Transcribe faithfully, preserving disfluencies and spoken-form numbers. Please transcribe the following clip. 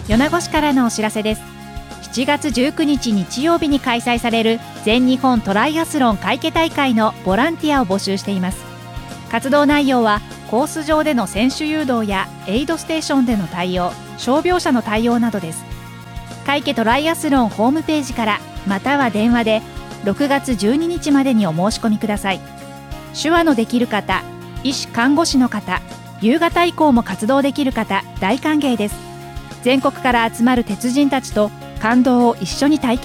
米子市からのお知らせです。しちがつじゅうくにち日曜日に開催される全日本トライアスロン会計大会のボランティアを募集しています。活動内容はコース上での選手誘導やエイドステーションでの対応、傷病者の対応などです。会計トライアスロンホームページからまたは電話でろくがつじゅうににちまでにお申し込みください。手話のできる方、医師・看護師の方、夕方以降も活動できる方、大歓迎です。全国から集まる鉄人たちと感動を一緒に体験